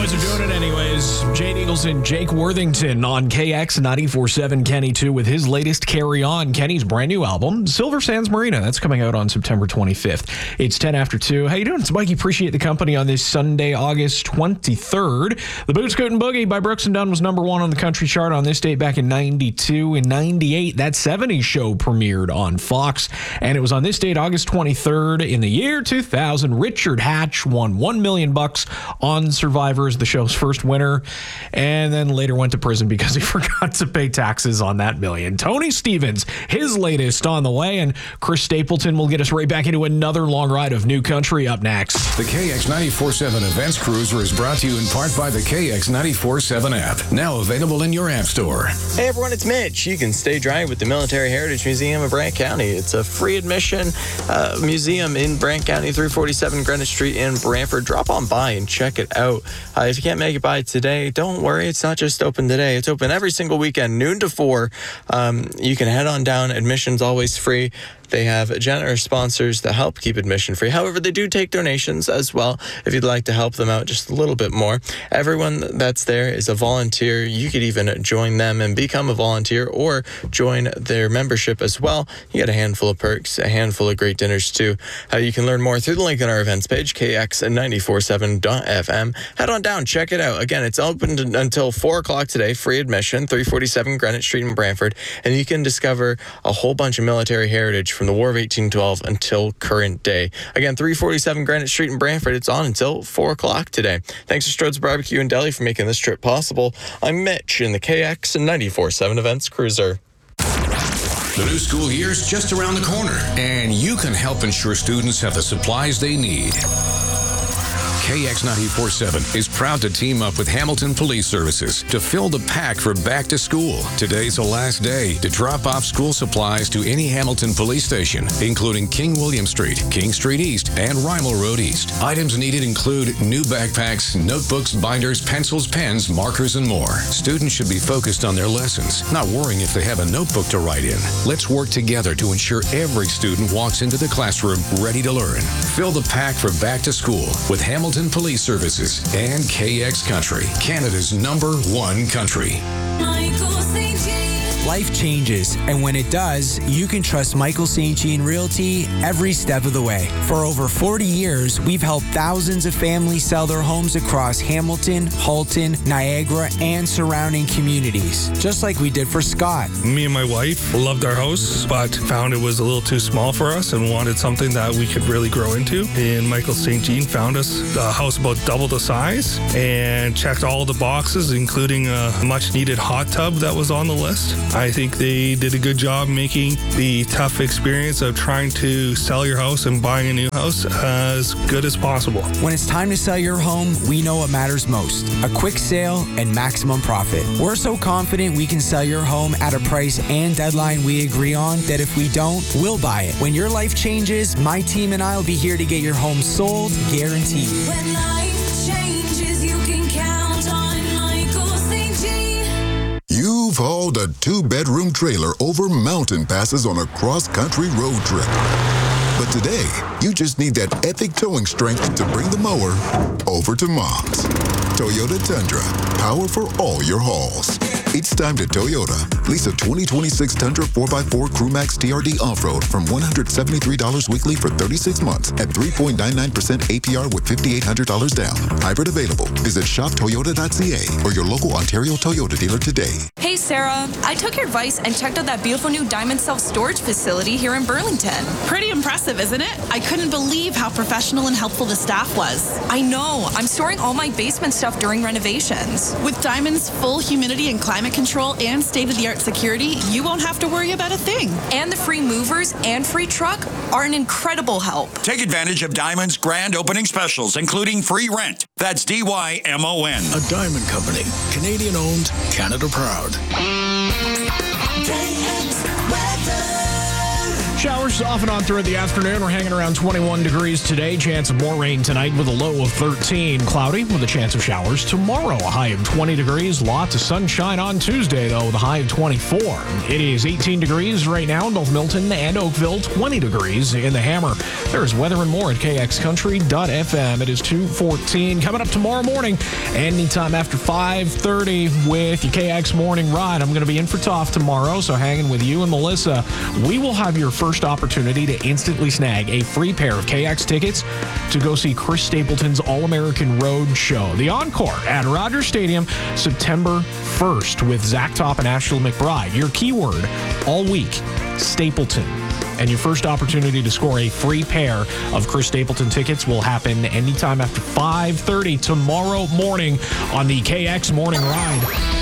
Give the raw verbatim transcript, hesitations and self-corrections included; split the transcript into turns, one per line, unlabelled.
guys are doing it anyways. Jade Eagles and Jake Worthington on K X ninety-four point seven. Kenny, too, with his latest Carry On, Kenny's brand new album, Silver Sands Marina. That's coming out on September twenty-fifth. It's ten after two. How you doing? It's Mikey. Appreciate the company on this Sunday, August twenty-third. The Boot Scoot and Boogie by Brooks and Dunn was number one on the country chart on this date back in ninety-two. In ninety-eight, that seventies show premiered on Fox. And it was on this date, August twenty-third, in the year two thousand, Richard Hatch won one million bucks on Survivor, the show's first winner, and then later went to prison because he forgot to pay taxes on that million. Tony Stevens, his latest on the way, and Chris Stapleton will get us right back into another long ride of new country up next.
The K X ninety-four point seven Events Cruiser is brought to you in part by the K X ninety-four point seven app, now available in your app store.
Hey everyone, it's Mitch. You can stay dry with the Military Heritage Museum of Brant County. It's a free admission uh, museum in Brant County, three forty-seven Greenwich Street in Brantford. Drop on by and check it out. Uh, if you can't make it by today, don't worry. It's not just open today. It's open every single weekend, noon to four. Um, you can head on down. Admission's always free. They have generous sponsors that help keep admission free. However, they do take donations as well if you'd like to help them out just a little bit more. Everyone that's there is a volunteer. You could even join them and become a volunteer or join their membership as well. You get a handful of perks, a handful of great dinners too. Uh, you can learn more through the link on our events page, K X ninety-four point seven dot F M. Head on down, check it out. Again, it's open to, until four o'clock today, free admission, three forty-seven Greenwich Street in Brantford, and you can discover a whole bunch of military heritage from the War of eighteen twelve until current day. Again, three forty-seven Greenwich Street in Brantford. It's on until four o'clock today. Thanks to Strode's Barbecue and Deli for making this trip possible. I'm Mitch in the K X ninety-four point seven Events Cruiser.
The new school year's just around the corner, and you can help ensure students have the supplies they need. K X ninety-four point seven is proud to team up with Hamilton Police Services to fill the pack for back to school. Today's the last day to drop off school supplies to any Hamilton police station, including King William Street, King Street East, and Rymel Road East. Items needed include new backpacks, notebooks, binders, pencils, pens, markers, and more. Students should be focused on their lessons, not worrying if they have a notebook to write in. Let's work together to ensure every student walks into the classroom ready to learn. Fill the pack for back to school with Hamilton Police Services and K X Country, Canada's number one country.
Life changes, and when it does, you can trust Michael Saint Jean Realty every step of the way. For over forty years, we've helped thousands of families sell their homes across Hamilton, Halton, Niagara, and surrounding communities, just like we did for Scott.
Me and my wife loved our house, but found it was a little too small for us and wanted something that we could really grow into. And Michael Saint Jean found us a house about double the size and checked all the boxes, including a much-needed hot tub that was on the list. I think they did a good job making the tough experience of trying to sell your house and buying a new house as good as possible.
When it's time to sell your home, we know what matters most: a quick sale and maximum profit. We're so confident we can sell your home at a price and deadline we agree on that if we don't, we'll buy it. When your life changes, my team and I will be here to get your home sold, guaranteed.
When life changes, you can count on Michael Saint Jean.
You've hauled a two-bedroom trailer over mountain passes on a cross-country road trip. But today, you just need that epic towing strength to bring the mower over to Mom's. Toyota Tundra, power for all your hauls. It's time to Toyota. Lease a twenty twenty-six Tundra four by four Crewmax T R D Off-Road from one hundred seventy-three dollars weekly for thirty-six months at three point nine nine percent A P R with five thousand eight hundred dollars down. Hybrid available. Visit shop toyota dot c a or your local Ontario Toyota dealer today.
Hey, Sarah. I took your advice and checked out that beautiful new Diamond self-storage facility here in Burlington.
Pretty impressive, isn't it? I couldn't believe how professional and helpful the staff was.
I know. I'm storing all my basement stuff during renovations.
With Diamond's full humidity and climate control and state-of-the-art security, you won't have to worry about a thing.
And the free movers and free truck are an incredible help.
Take advantage of Diamond's grand opening specials, including free rent. That's D Y M O N.
A Diamond Company. Canadian-owned, Canada proud.
Showers showers soften on throughout the afternoon. We're hanging around twenty-one degrees today. Chance of more rain tonight with a low of thirteen. Cloudy with a chance of showers tomorrow. A high of twenty degrees. Lots of sunshine on Tuesday, though, with a high of twenty-four. It is eighteen degrees right now in both Milton and Oakville. twenty degrees in the Hammer. There's weather and more at K X country dot f m. It is two fourteen. Coming up tomorrow morning, anytime after five thirty with your K X Morning Ride. I'm going to be in for Toff tomorrow, so hanging with you and Melissa. We will have your first opportunity to instantly snag a free pair of K X tickets to go see Chris Stapleton's All-American Road Show. The Encore at Rogers Stadium, September first with Zach Top and Ashley McBride. Your keyword all week, Stapleton. And your first opportunity to score a free pair of Chris Stapleton tickets will happen anytime after five thirty tomorrow morning on the K X Morning Ride.